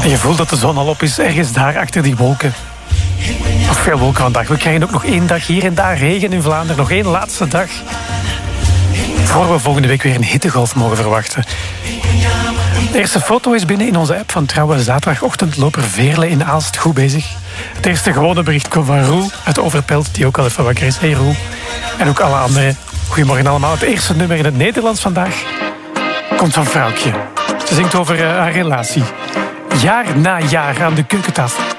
En je voelt dat de zon al op is, ergens daar achter die wolken. Nog veel wolken vandaag. We krijgen ook nog 1 dag hier en daar regen in Vlaanderen. Nog 1 laatste dag. Voor we volgende week weer een hittegolf mogen verwachten. De eerste foto is binnen in onze app van Trouwe Zaterdagochtend. Loper Veerle in Aalst, goed bezig. Het eerste gewone bericht komt van Roel uit Overpelt, die ook al even wakker is. Hey Roel. En ook alle anderen. Goedemorgen allemaal. Het eerste nummer in het Nederlands vandaag komt van Vrouwtje. Ze zingt over haar relatie. Jaar na jaar aan de keukentafel.